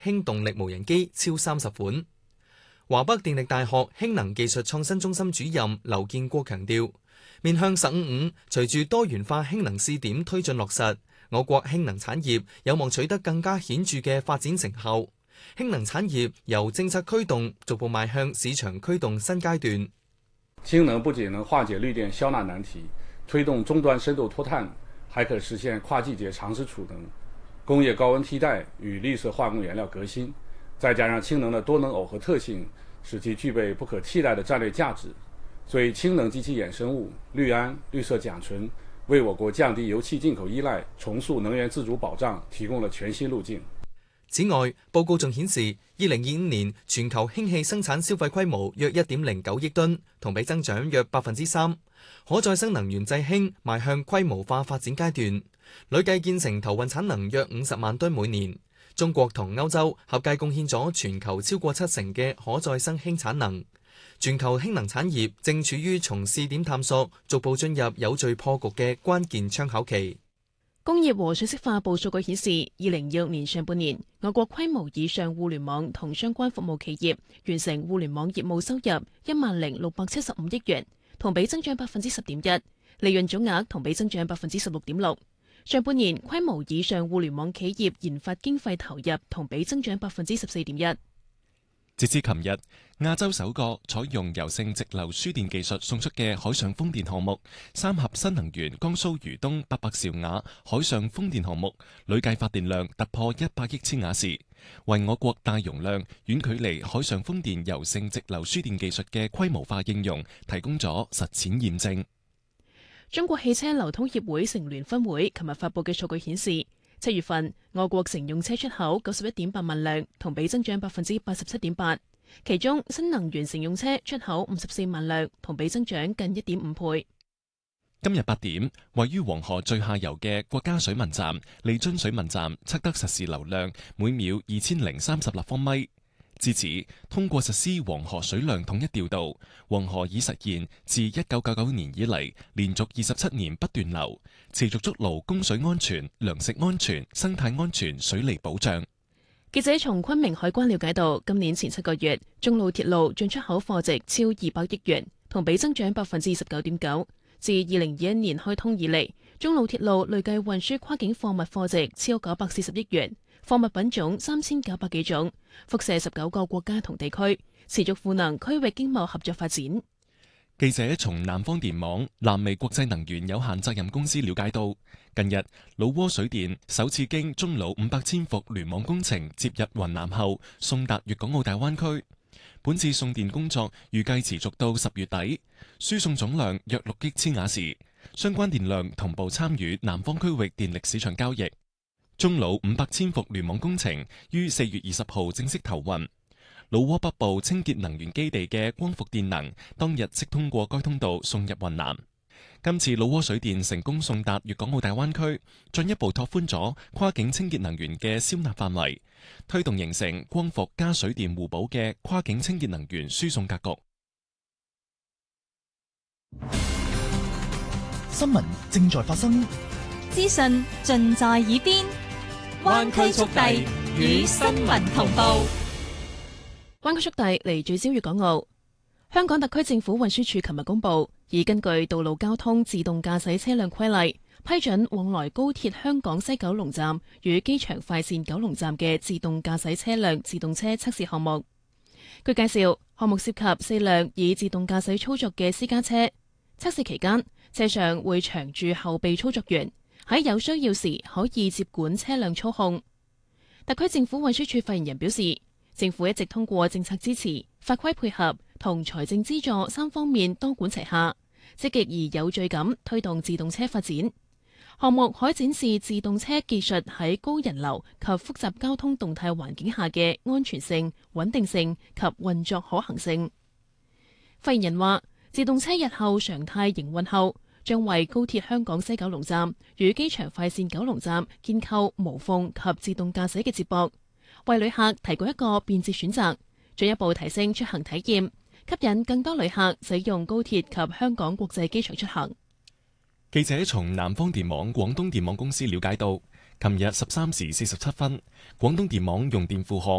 氫動力無人機超30款。華北電力大學氫能技術創新中心主任劉建國強調，面向15+5，隨住多元化氫能試點推進落實，我國氫能產業有望取得更加顯著嘅發展成效。氫能產業由政策驅動，逐步邁向市場驅動新階段。 氫能不僅能化解綠電消納難題，推動終端深度脫碳，還可實現跨季節長時儲能、工業高溫替代與綠色化工原料革新。再加上氫能的多能耦合特性，使其具備不可替代的戰略價值。所以氫能及其衍生物綠氨、綠色甲醇，為我國降低油氣進口依賴、重塑能源自主保障提供了全新路徑。 此外，報告仲顯示，2025年全球氫氣生產消費規模約1.09億噸，同比增長約3%。可再生能源製氫邁向規模化發展階段，累計建成投運產能約50萬噸每年。中國同歐洲合計貢獻咗全球超過70%嘅可再生氫產能。全球氫能產業正處於從試點探索逐步進入有序破局嘅關鍵窗口期。 工業和信息化部數據顯示，2026年上半年，我國規模以上互聯網同相關服務企業完成互聯網業務收入10,675億元，同比增長10.1%，利潤總額同比增長16.6%。上半年規模以上互聯網企業研發經費投入同比增長14.1%。 截至琴日，亞洲首個採用柔性直流輸電技術送出嘅海上風電項目三峽新能源江蘇渝東800兆瓦海上風電項目，累計發電量突破100億千瓦時，為我國大容量、遠距離海上風電柔性直流輸電技術嘅規模化應用提供咗實踐驗證。 中國汽車流通協會成聯分會琴日發布嘅數據顯示，7月份我國乘用車出口91.8萬輛，同比增長87.8%，其中新能源乘用車出口54萬輛，同比增長近1.5倍。 今日8點，位於黃河最下游嘅國家水文站利津水文站測得實時流量每秒2030立方米。至此，通過實施黃河水量統一調度，黃河已實現自1999年以嚟連續27年不斷流，持續築牢供水安全、糧食安全、生態安全水利保障。 記者從昆明海關了解到，今年前7個月，中路鐵路進出口貨值超200億元，同比增長19.9%。自2021年開通以嚟，中路鐵路累計運輸跨境貨物貨值超940億元。貨物品種3900幾種，輻射19個國家同地區，持續賦能區域經貿合作發展。 記者從南方電網南微國際能源有限責任公司了解到，近日老撾水電首次經中老500千伏聯網工程接入雲南後，送達粵港澳大灣區。本次送電工作預計持續到10月底，輸送總量約6億千瓦時，相關電量同步參與南方區域電力市場交易。中老500千伏聯網工程於4月20號正式投運，老撾北部清潔能源基地嘅光伏電能當日即通過該通道送入雲南。今次老撾水電成功送達粵港澳大灣區，進一步拓寬咗跨境清潔能源嘅銷納範圍，推動形成光伏加水電互補嘅跨境清潔能源輸送格局。 新聞正在發生， 資訊盡在耳邊。灣區速遞與新聞同步。 灣區速遞嚟聚焦粵港澳。香港特區政府運輸署琴日公布，已根據《道路交通自動駕駛車輛規例》批准往來高鐵香港西九龍站與機場快線九龍站嘅自動駕駛車輛自動車測試項目。據介紹，項目涉及4輛以自動駕駛操作嘅私家車。測試期間，車上會長駐後備操作員，喺有需要時可以接管車輛操控。特區政府運輸署發言人表示，政府一直通過政策支持、法規配合同財政資助3方面多管齊下，積極而有序咁推動自動車發展。項目可展示自動車技術喺高人流及複雜交通動態環境下嘅安全性、穩定性及運作可行性。發言人話，自動車日後常態營運後，將為高鐵香港西九龍站與機場快線九龍站建構無縫及自動駕駛嘅接駁，為旅客提供一個便捷選擇，進一步提升出行體驗，吸引更多旅客使用高鐵及香港國際機場出行。 記者從南方電網廣東電網公司了解到， 琴日13時47分，廣東電網用電負荷